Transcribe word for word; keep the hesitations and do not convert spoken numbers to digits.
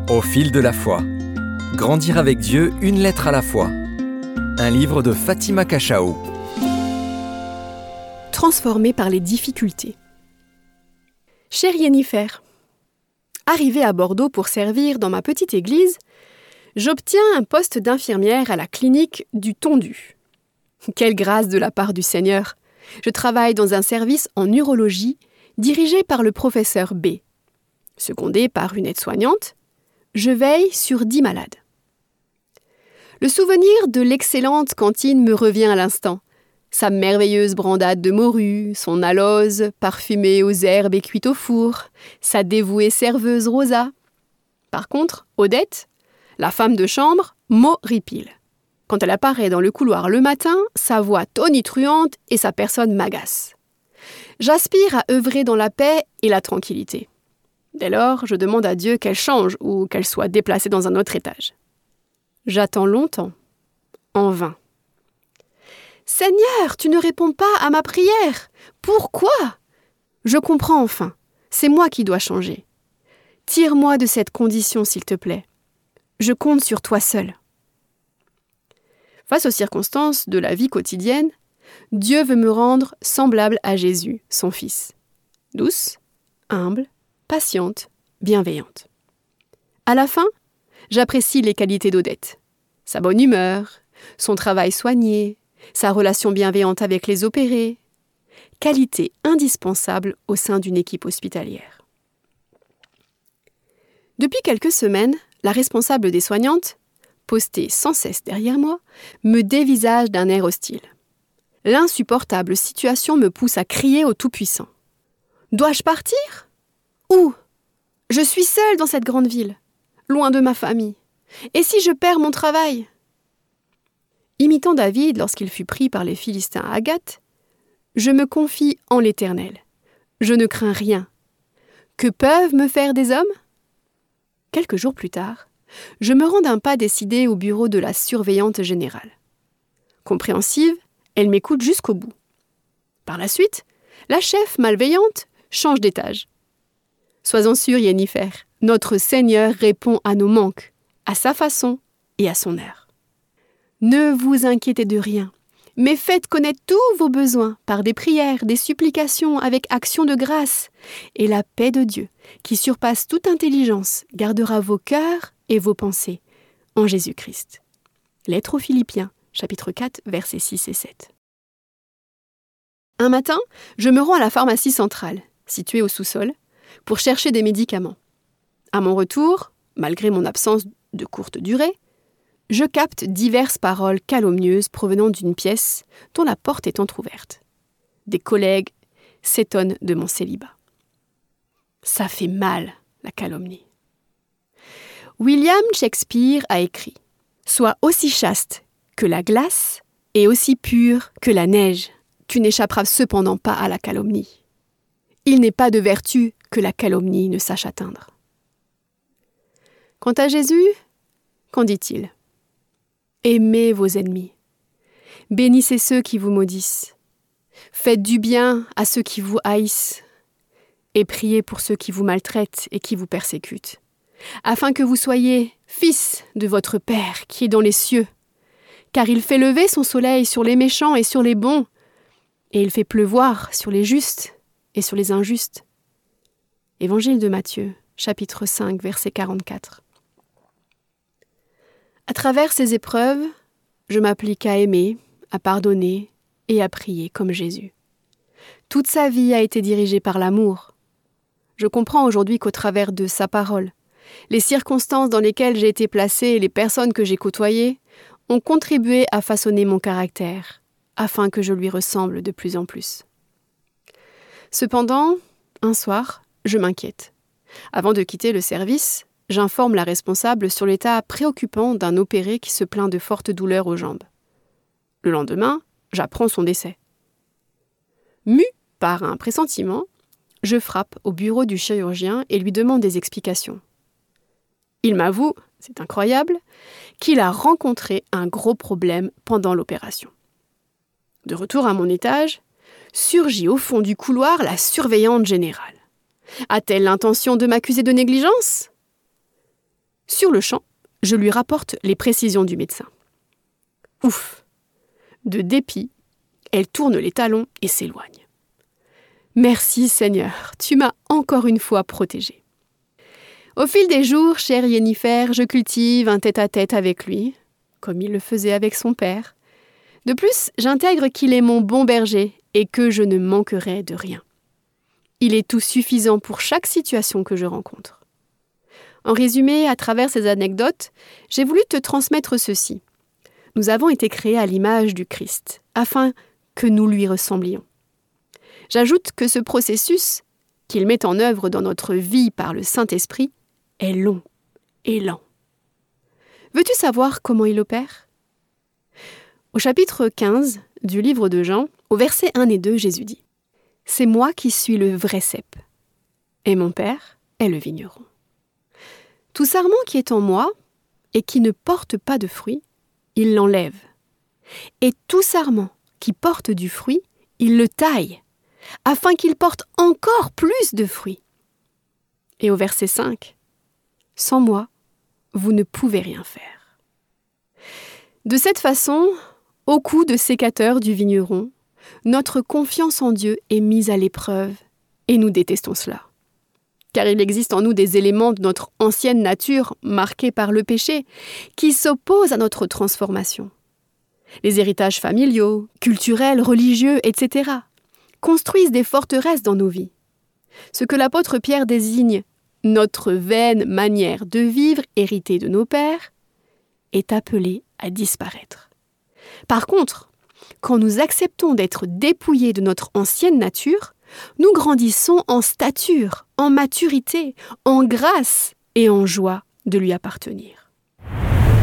Au fil de la foi. Grandir avec Dieu, une lettre à la fois. Un livre de Fatima Cachao. Transformé par les difficultés. Chère Yennefer, arrivée à Bordeaux pour servir dans ma petite église, j'obtiens un poste d'infirmière à la clinique du Tondu. Quelle grâce de la part du Seigneur! Je travaille dans un service en urologie dirigé par le professeur B. Secondé par une aide-soignante, je veille sur dix malades. Le souvenir de l'excellente cantine me revient à l'instant. Sa merveilleuse brandade de morue, son alose parfumée aux herbes et cuite au four, sa dévouée serveuse Rosa. Par contre, Odette, la femme de chambre, m'horripile. Quand elle apparaît dans le couloir le matin, sa voix tonitruante et sa personne m'agace. J'aspire à œuvrer dans la paix et la tranquillité. Dès lors, je demande à Dieu qu'elle change ou qu'elle soit déplacée dans un autre étage. J'attends longtemps, en vain. « Seigneur, tu ne réponds pas à ma prière. Pourquoi ? Je comprends enfin. C'est moi qui dois changer. Tire-moi de cette condition, s'il te plaît. Je compte sur toi seul. » Face aux circonstances de la vie quotidienne, Dieu veut me rendre semblable à Jésus, son Fils. Douce, humble, patiente, bienveillante. À la fin, j'apprécie les qualités d'Odette. Sa bonne humeur, son travail soigné, sa relation bienveillante avec les opérés. Qualité indispensable au sein d'une équipe hospitalière. Depuis quelques semaines, la responsable des soignantes, postée sans cesse derrière moi, me dévisage d'un air hostile. L'insupportable situation me pousse à crier au Tout-Puissant. Dois-je partir ? Où ? Je suis seule dans cette grande ville, loin de ma famille. Et si je perds mon travail ? Imitant David lorsqu'il fut pris par les Philistins à Gath, je me confie en l'Éternel. Je ne crains rien. Que peuvent me faire des hommes ? Quelques jours plus tard, je me rends d'un pas décidé au bureau de la surveillante générale. Compréhensive, elle m'écoute jusqu'au bout. Par la suite, la chef malveillante change d'étage. Sois-en sûre, Yennefer, notre Seigneur répond à nos manques, à sa façon et à son heure. Ne vous inquiétez de rien, mais faites connaître tous vos besoins par des prières, des supplications avec action de grâce, et la paix de Dieu, qui surpasse toute intelligence, gardera vos cœurs et vos pensées en Jésus-Christ. Lettre aux Philippiens, chapitre quatre, versets six et sept. Un matin, je me rends à la pharmacie centrale, située au sous-sol, pour chercher des médicaments. À mon retour, malgré mon absence de courte durée, je capte diverses paroles calomnieuses provenant d'une pièce dont la porte est entr'ouverte. Des collègues s'étonnent de mon célibat. Ça fait mal, la calomnie. William Shakespeare a écrit « Sois aussi chaste que la glace et aussi pure que la neige. Tu n'échapperas cependant pas à la calomnie. Il n'est pas de vertu que la calomnie ne sache atteindre. » Quant à Jésus, qu'en dit-il ? Aimez vos ennemis. Bénissez ceux qui vous maudissent. Faites du bien à ceux qui vous haïssent. Et priez pour ceux qui vous maltraitent et qui vous persécutent, afin que vous soyez fils de votre Père qui est dans les cieux. Car il fait lever son soleil sur les méchants et sur les bons, et il fait pleuvoir sur les justes et sur les injustes. Évangile de Matthieu, chapitre cinq, verset quarante-quatre. À travers ces épreuves, je m'applique à aimer, à pardonner et à prier comme Jésus. Toute sa vie a été dirigée par l'amour. Je comprends aujourd'hui qu'au travers de sa parole, les circonstances dans lesquelles j'ai été placée et les personnes que j'ai côtoyées ont contribué à façonner mon caractère, afin que je lui ressemble de plus en plus. Cependant, un soir, je m'inquiète. Avant de quitter le service, j'informe la responsable sur l'état préoccupant d'un opéré qui se plaint de fortes douleurs aux jambes. Le lendemain, j'apprends son décès. Mue par un pressentiment, je frappe au bureau du chirurgien et lui demande des explications. Il m'avoue, c'est incroyable, qu'il a rencontré un gros problème pendant l'opération. De retour à mon étage, surgit au fond du couloir la surveillante générale. A-t-elle l'intention de m'accuser de négligence ? Sur le champ, je lui rapporte les précisions du médecin. Ouf! De dépit, elle tourne les talons et s'éloigne. Merci Seigneur, tu m'as encore une fois protégée. Au fil des jours, cher Yennefer, je cultive un tête-à-tête avec lui, comme il le faisait avec son père. De plus, j'intègre qu'il est mon bon berger et que je ne manquerai de rien. Il est tout suffisant pour chaque situation que je rencontre. En résumé, à travers ces anecdotes, j'ai voulu te transmettre ceci. Nous avons été créés à l'image du Christ, afin que nous lui ressemblions. J'ajoute que ce processus, qu'il met en œuvre dans notre vie par le Saint-Esprit, est long et lent. Veux-tu savoir comment il opère ? Au chapitre quinze du livre de Jean, au verset un et deux, Jésus dit « C'est moi qui suis le vrai cep, et mon Père est le vigneron. Tout sarment qui est en moi et qui ne porte pas de fruit, il l'enlève. Et tout sarment qui porte du fruit, il le taille, afin qu'il porte encore plus de fruits. » Et au verset cinq, « Sans moi, vous ne pouvez rien faire. » De cette façon, au coup de sécateur du vigneron, notre confiance en Dieu est mise à l'épreuve, et nous détestons cela. Car il existe en nous des éléments de notre ancienne nature, marqués par le péché, qui s'opposent à notre transformation. Les héritages familiaux, culturels, religieux, et cetera construisent des forteresses dans nos vies. Ce que l'apôtre Pierre désigne « notre vaine manière de vivre héritée de nos pères » est appelé à disparaître. Par contre, quand nous acceptons d'être dépouillés de notre ancienne nature, nous grandissons en stature, en maturité, en grâce et en joie de lui appartenir.